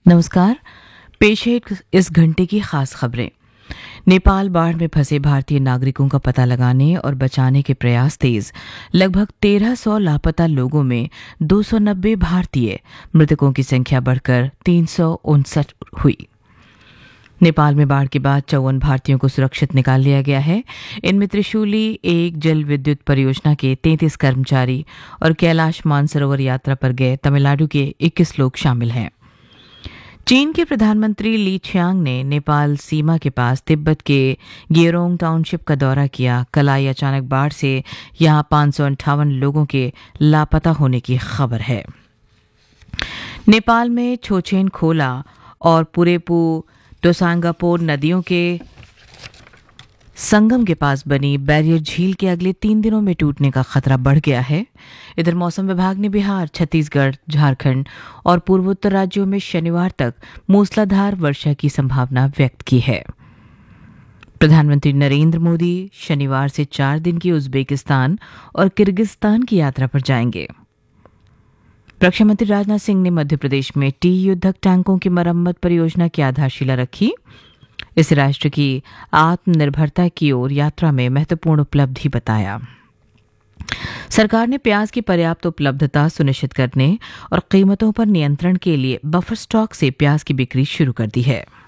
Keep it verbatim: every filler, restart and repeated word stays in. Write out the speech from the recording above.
नमस्कार। पेश है एक- इस घंटे की खास खबरें। नेपाल बाढ़ में फंसे भारतीय नागरिकों का पता लगाने और बचाने के प्रयास तेज। लगभग तेरह सौ लापता लोगों में दो सौ नब्बे भारतीय। मृतकों की संख्या बढ़कर तीन सौ उनसठ हुई। नेपाल में बाढ़ के बाद चौवन भारतीयों को सुरक्षित निकाल लिया गया है। इनमें त्रिशूली एक जल विद्युत परियोजना के तैंतीस कर्मचारी और कैलाश मानसरोवर यात्रा पर गए तमिलनाडु के इक्कीस लोग शामिल हैं। चीन के प्रधानमंत्री ली छियांग ने नेपाल सीमा के पास तिब्बत के गेरोंग टाउनशिप का दौरा किया। कल आई अचानक बाढ़ से यहां पांच सौ अंठावन लोगों के लापता होने की खबर है। नेपाल में छोचेन खोला और पुरेपू टोसांगापोर नदियों के संगम के पास बनी बैरियर झील के अगले तीन दिनों में टूटने का खतरा बढ़ गया है। इधर मौसम विभाग ने बिहार, छत्तीसगढ़, झारखंड और पूर्वोत्तर राज्यों में शनिवार तक मूसलाधार वर्षा की संभावना व्यक्त की है। प्रधानमंत्री नरेंद्र मोदी शनिवार से चार दिन की उज्बेकिस्तान और किर्गिस्तान की यात्रा पर जाएंगे। रक्षा मंत्री राजनाथ सिंह ने मध्य प्रदेश में टी युद्धक टैंकों की मरम्मत परियोजना की आधारशिला रखी। इसे राष्ट्र की आत्मनिर्भरता की ओर यात्रा में महत्वपूर्ण उपलब्धि बताया। सरकार ने प्याज की पर्याप्त उपलब्धता सुनिश्चित करने और कीमतों पर नियंत्रण के लिए बफर स्टॉक से प्याज की बिक्री शुरू कर दी है।